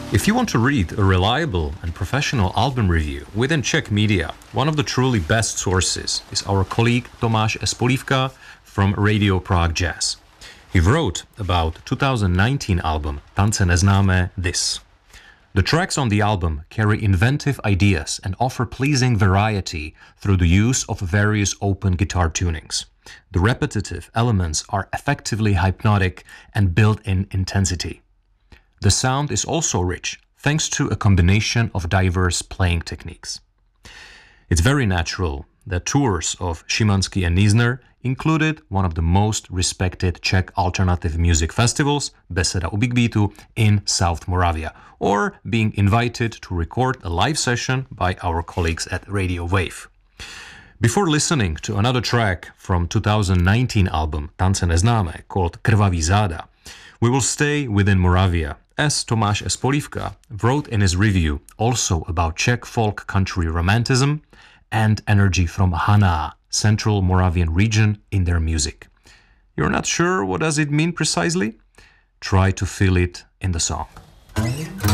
If you want to read a reliable and professional album review within Czech media, one of the truly best sources is our colleague Tomáš Espolivka from Radio Prague Jazz. He wrote about 2019 album Tance neznámé this. The tracks on the album carry inventive ideas and offer pleasing variety through the use of various open guitar tunings. The repetitive elements are effectively hypnotic and build in intensity. The sound is also rich, thanks to a combination of diverse playing techniques. It's very natural that tours of Szymanski and Niesner included one of the most respected Czech alternative music festivals, Beseda u Big Beatu, in South Moravia, or being invited to record a live session by our colleagues at Radio Wave. Before listening to another track from 2019 album Tance neznámé called Krvaví záda, we will stay within Moravia, as Tomáš Espolivka wrote in his review also about Czech folk country romanticism and energy from Haná, Central Moravian region, in their music. You're not sure what does it mean precisely? Try to feel it in the song.